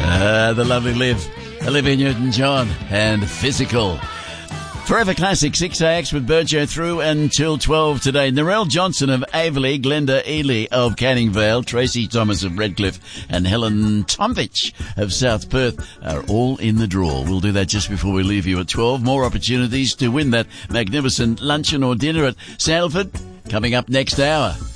The lovely Liv, Olivia Newton-John, and Physical. Forever Classic 6AX with Burjo through until 12 today. Narelle Johnson of Averley, Glenda Ely of Canning Vale, Tracy Thomas of Redcliffe, and Helen Tomvich of South Perth are all in the draw. We'll do that just before we leave you at 12. More opportunities to win that magnificent luncheon or dinner at Sandalford coming up next hour.